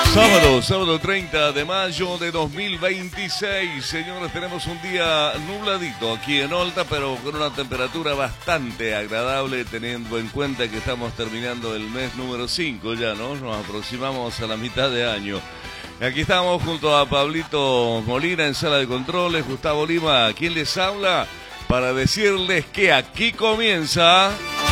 Sábado 30 de mayo de 2026. Señores, tenemos un día nubladito aquí en Olta, pero con una temperatura bastante agradable, teniendo en cuenta que estamos terminando el mes número 5 ya, ¿no? Nos aproximamos a la mitad de año. Aquí estamos junto a Pablito Molina en sala de controles, Gustavo Lima, quien les habla, para decirles que aquí comienza